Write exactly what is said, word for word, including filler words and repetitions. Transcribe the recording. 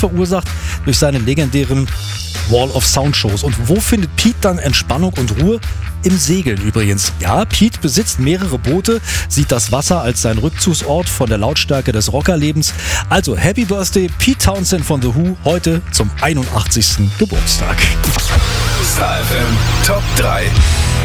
verursacht durch seine legendären Wall of Sound Shows. Und wo findet Pete dann Entspannung und Ruhe? Im Segeln übrigens. Ja, Pete besitzt mehrere Boote, sieht das Wasser als sein Rückzugsort von der Lautstärke des Rockerlebens. Also Happy Birthday Pete Townshend von The Who heute zum einundachtzigsten Geburtstag. Star F M Top drei